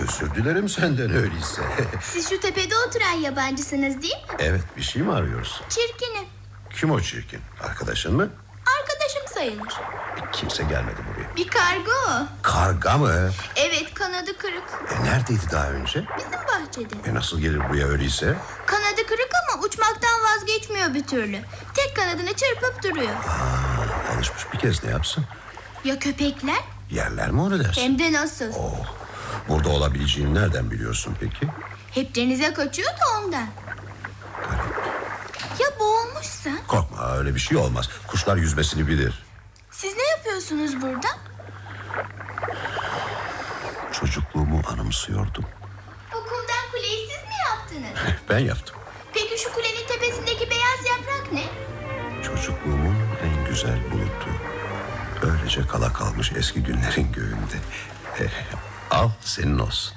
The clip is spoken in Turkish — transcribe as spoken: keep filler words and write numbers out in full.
Özür dilerim senden öyleyse. Siz şu tepede oturan yabancısınız değil mi? Evet, bir şey mi arıyorsun? Çirkinim. Kim o çirkin? Arkadaşın mı? Arkadaşım sayılır. Kimse gelmedi buraya. Bir karga o. Karga mı? Evet, kanadı kırık. E, neredeydi daha önce? Bizim bahçede. E, nasıl gelir buraya öyleyse? Kanadı kırık ama uçmaktan vazgeçmiyor bir türlü. Tek kanadını çırpıp duruyor. Aa, alışmış, bir kez ne yapsın? Ya köpekler? Yerler mi onu dersin? Hem de nasıl? Oh, burada olabileceğini nereden biliyorsun peki? Hep denize kaçıyor da ondan. Garip. Ya boğulmuşsa? Korkma, öyle bir şey olmaz. Kuşlar yüzmesini bilir. Siz ne yapıyorsunuz burada? Çocukluğumu anımsıyordum. Bu kumdan kuleyi siz mi yaptınız? Ben yaptım. Peki şu kulenin tepesindeki beyaz yaprak ne? Çocukluğumun en güzel bulutu. Öylece kala kalmış eski günlerin göğünde. Eh, al, senin olsun.